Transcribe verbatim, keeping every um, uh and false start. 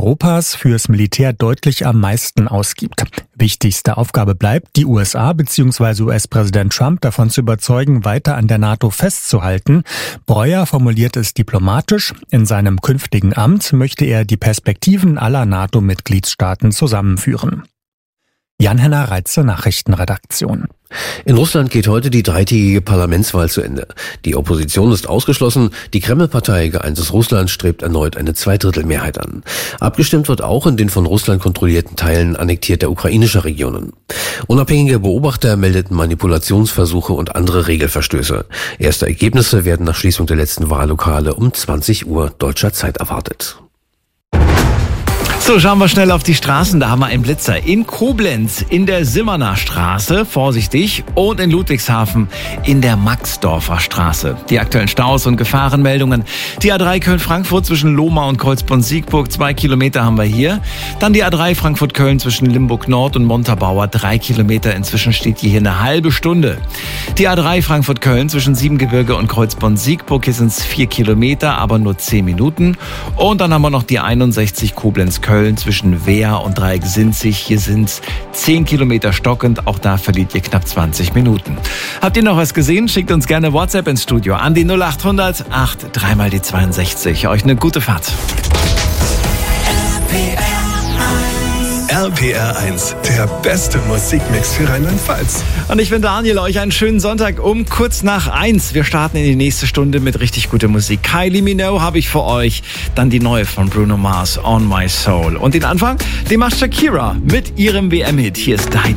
Europas fürs Militär deutlich am meisten ausgibt. Wichtigste Aufgabe bleibt, die U S A bzw. U S-Präsident Trump davon zu überzeugen, weiter an der NATO festzuhalten. Breuer formuliert es diplomatisch. In seinem künftigen Amt möchte er die Perspektiven aller NATO-Mitgliedstaaten zusammenführen. Jan-Henner Reitze, Nachrichtenredaktion. In Russland geht heute die dreitägige Parlamentswahl zu Ende. Die Opposition ist ausgeschlossen. Die Kreml-Partei Geeintes Russland strebt erneut eine Zweidrittelmehrheit an. Abgestimmt wird auch in den von Russland kontrollierten Teilen annektierter ukrainischer Regionen. Unabhängige Beobachter meldeten Manipulationsversuche und andere Regelverstöße. Erste Ergebnisse werden nach Schließung der letzten Wahllokale um zwanzig Uhr deutscher Zeit erwartet. So, schauen wir schnell auf die Straßen. Da haben wir einen Blitzer. In Koblenz in der Simmerner Straße, vorsichtig, und in Ludwigshafen in der Maxdorfer Straße. Die aktuellen Staus und Gefahrenmeldungen. Die A drei Köln-Frankfurt zwischen Lohmar und Kreuzborn-Siegburg, zwei Kilometer haben wir hier. Dann die A drei Frankfurt-Köln zwischen Limburg-Nord und Montabaur, drei Kilometer. Inzwischen steht hier eine halbe Stunde. Die A drei Frankfurt-Köln zwischen Siebengebirge und Kreuzborn-Siegburg, hier sind es vier Kilometer, aber nur zehn Minuten. Und dann haben wir noch die einundsechzig Koblenz-Köln zwischen Wehr und Dreieck-Sinzig. Hier sind es zehn Kilometer stockend. Auch da verliert ihr knapp zwanzig Minuten. Habt ihr noch was gesehen? Schickt uns gerne WhatsApp ins Studio an die null acht hundert acht drei mal die zweiundsechzig. Euch eine gute Fahrt. R P R eins, der beste Musikmix für Rheinland-Pfalz. Und ich bin Daniel, euch einen schönen Sonntag um kurz nach eins. Wir starten in die nächste Stunde mit richtig guter Musik. Kylie Minogue habe ich für euch. Dann die neue von Bruno Mars, On My Soul. Und den Anfang, den macht Shakira mit ihrem W M-Hit. Hier ist Die